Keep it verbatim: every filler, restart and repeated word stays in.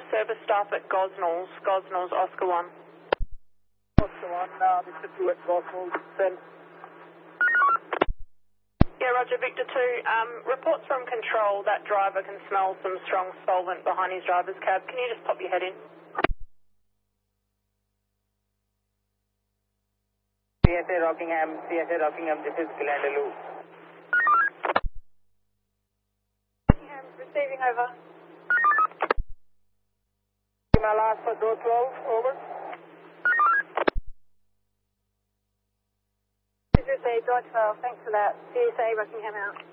service staff at Gosnells, Gosnells, Oscar one. Oscar one, uh, Victor two at Gosnells, send. Yeah, Roger, Victor two. Um, reports from control that driver can smell some strong solvent behind his driver's cab. Can you just pop your head in? C S A Rockingham, C S A Rockingham, this is Glendalu. Rockingham, receiving over. My last for door twelve, over. C S A, door twelve, thanks for that. C S A, Rockingham out.